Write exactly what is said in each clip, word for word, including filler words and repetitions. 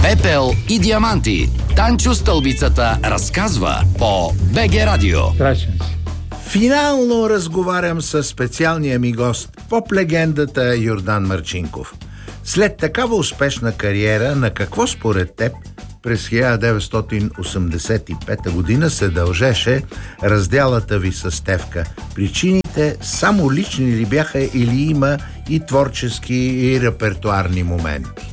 Пепел и диаманти. Танчо Стълбицата разказва по БГ Радио. Страшен си. Финално разговарям с специалния ми гост, поп-легендата Йордан Марчинков. След такава успешна кариера, на какво според теб през хиляда деветстотин осемдесет и пета година се дължеше разделата ви с Стефка? Причините само лични ли бяха или има и творчески и репертуарни моменти?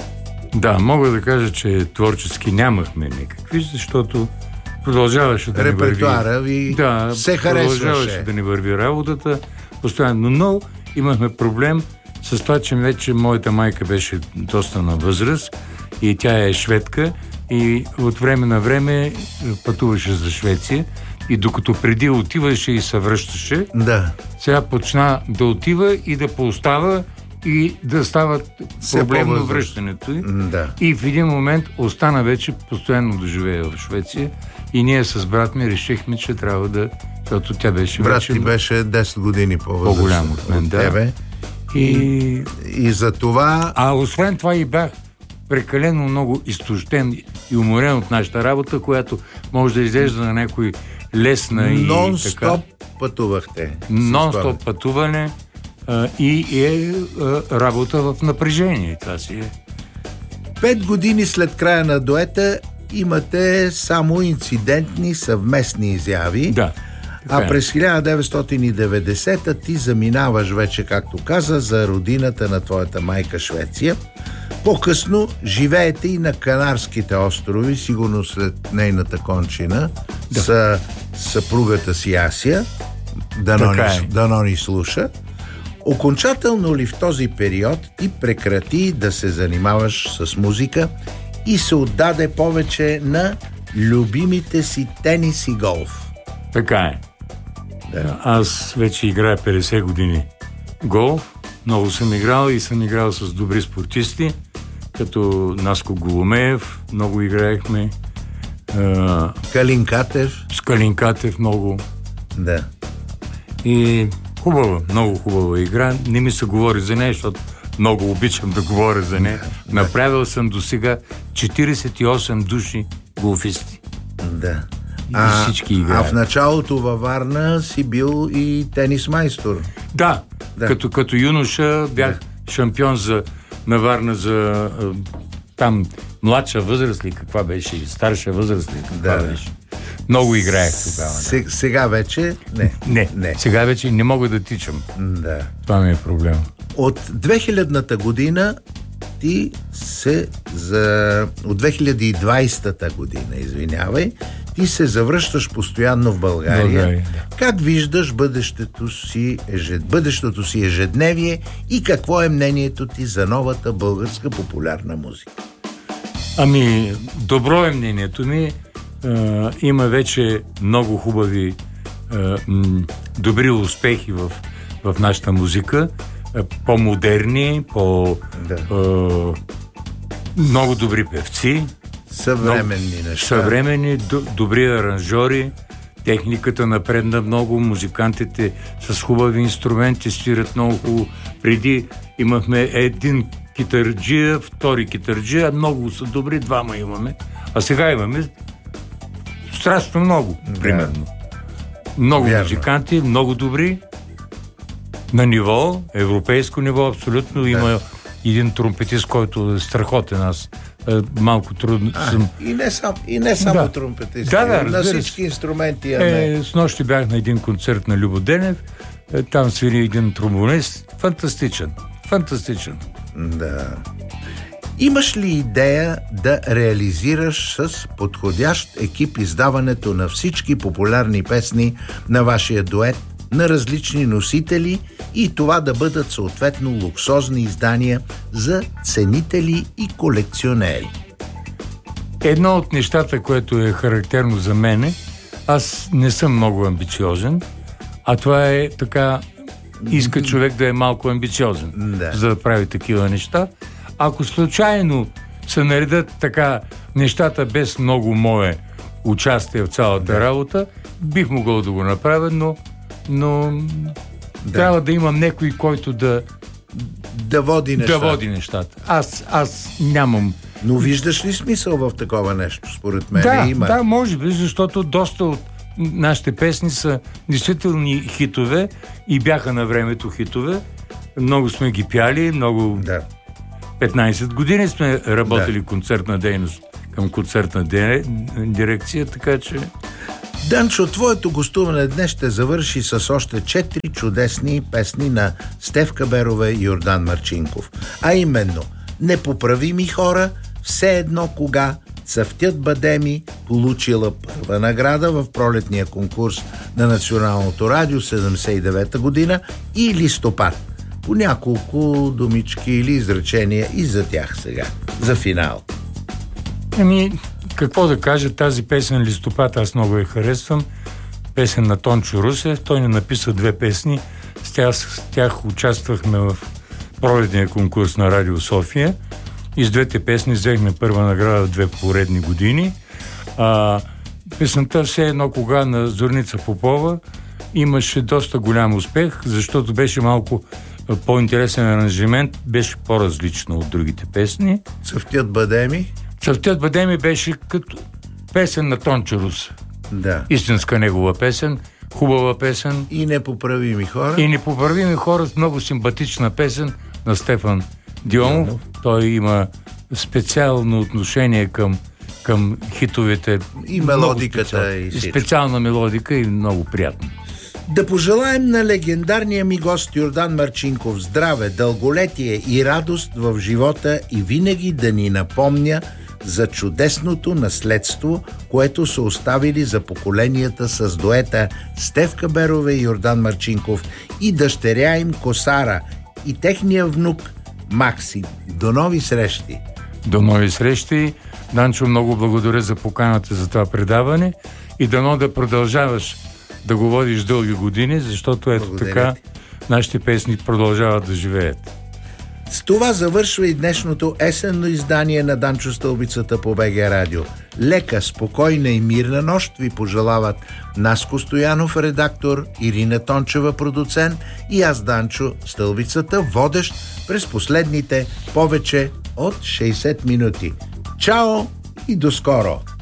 Да, мога да кажа, че творчески нямахме никакви, защото продължаваше да ни върви... Репертуара ви да, се харесваше. продължаваше да ни върви работата постоянно, но имахме проблем с това, че вече моята майка беше доста на възраст и тя е шведка и от време на време пътуваше за Швеция и докато преди отиваше и се връщаше, да. сега почна да отива и да поостава и да става проблемно връщането й. Да. И в един момент остана вече постоянно да живее в Швеция и ние с брат ми решихме, че трябва да... Защото тя беше брат вече... ти беше десет години по-възрастен по-голям от мен, да. Тебе. И, и... и за това... А освен това и бях прекалено много изтощен и уморен от нашата работа, която може да изглежда на някой лесна и нон-стоп така. пътувахте. Нон-стоп пътуване а, и е а, работа в напрежение. Това си е. Пет години след края на дуета имате само инцидентни съвместни изяви. Да. А е. През хиляда деветстотин и деветдесета ти заминаваш вече, както каза, за родината на твоята майка Швеция. По-късно живеете и на Канарските острови, сигурно след нейната кончина, да. С съпругата си Асия. Дано ни, е. дано ни слуша. Окончателно ли в този период ти прекрати да се занимаваш с музика и се отдаде повече на любимите си тенис и голф? Така е. Да. Аз вече играя петдесет години голф. Много съм играл и съм играл с добри спортисти, като Наско Голомеев, много играехме. Калин Катев. С Калин Катев много. Да. И хубава, много хубава игра. Не ми се говори за нея, защото много обичам да говоря за нея. Да. Направил съм до сега четиридесет и осем души голфисти. Да. А, всички играят. А в началото във Варна си бил и тенис майстор. Да, да. Като, като юноша бях да. шампион за, на Варна за там младша възраст ли каква беше, или старша възраст ли каква да. беше. Много играех тогава. С, да. Сега вече не. не. Не, сега вече не мога да тичам. Да. Това ми е проблем. От две хилядната година ти се за... От две хиляди и двадесета година, извинявай, ти се завръщаш постоянно в България. България да. Как виждаш бъдещето си, ежед... бъдещето си ежедневие и какво е мнението ти за новата българска популярна музика? Ами, добро е мнението ми. Uh, има вече много хубави uh, м- добри успехи в, в нашата музика. Uh, по-модерни, по... Да. Uh, много добри певци. Съвременни много, неща. Съвременни, д- добри аранжори. Техниката напредна много. Музикантите с хубави инструменти свират много хубаво. Преди имахме един китарджия, втори китарджия. Много са добри, двама имаме. А сега имаме страшно много, да. примерно. Много Вярно. музиканти, много добри. На ниво, европейско ниво, абсолютно. Да. Има един тромпетист, който е страхотен. Аз малко трудно а, съм... И не, сам, и не само да. тромпетист. Да, да, на всички инструменти. А не. Е, с нощи бях на един концерт на Любо Денев. Е, там свири един тромбонист. Фантастичен. Фантастичен. Да. Имаш ли идея да реализираш с подходящ екип издаването на всички популярни песни на вашия дует на различни носители и това да бъдат съответно луксозни издания за ценители и колекционери? Едно от нещата, което е характерно за мене, аз не съм много амбициозен, а това е така, иска човек да е малко амбициозен, да. за да прави такива неща. Ако случайно се наредят така нещата без много мое участие в цялата да. работа, бих могъл да го направя, но, но да. трябва да имам някой, който да, да води нещата. Да води нещата. Аз, аз нямам... Но виждаш ли смисъл в такова нещо? Според мен да, има. Да, може би, защото доста от нашите песни са действителни хитове и бяха на времето хитове. Много сме ги пяли, много... Да. петнайсет години сме работили да. концертна дейност към концертна дирекция, така че... Данчо, твоето гостуване днес ще завърши с още четири чудесни песни на Стефка Берова и Йордан Марчинков. А именно "Непоправими хора", "Все едно кога", "Цъфтят бадеми", получила първа награда в пролетния конкурс на Националното радио седемдесет и девета година, и "Листопад". По няколко думички или изречения и за тях сега, за финал. Ами, какво да кажа, тази песен "Листопад" аз много я харесвам. Песен на Тончо Русев. Той ни написа две песни. С тях, с тях участвахме в пролетния конкурс на Радио София. И с двете песни взехме първа награда в две поредни години. А, песента "Все едно кога" на Зорница Попова имаше доста голям успех, защото беше малко по-интересен аранжимент, беше по-различна от другите песни. "Цъфтят бадеми"? "Цъфтят бадеми" беше като песен на Тончо Рус. Да. Истинска негова песен, хубава песен. И "Непоправими хора". И "Непоправими хора" с много симпатична песен на Стефан Дионов. Дионов. Той има специално отношение към, към хитовете. И мелодиката. И, и специална мелодика и много приятно. Да пожелаем на легендарния ми гост Йордан Марчинков здраве, дълголетие и радост в живота и винаги да ни напомня за чудесното наследство, което са оставили за поколенията с дуета Стефка Берова и Йордан Марчинков и дъщеря им Косара и техния внук Макси. До нови срещи! До нови срещи! Данчо, много благодаря за поканата за това предаване и дано да продължаваш да го водиш дълги години, защото ето благодаря така ти. Нашите песни продължават да живеят. С това завършва и днешното есенно издание на Данчо Стълбицата по БГ Радио. Лека, спокойна и мирна нощ ви пожелават Наско Стоянов, редактор, Ирина Тончева, продуцент, и аз, Данчо Стълбицата, водещ през последните повече от шейсет минути. Чао и до скоро!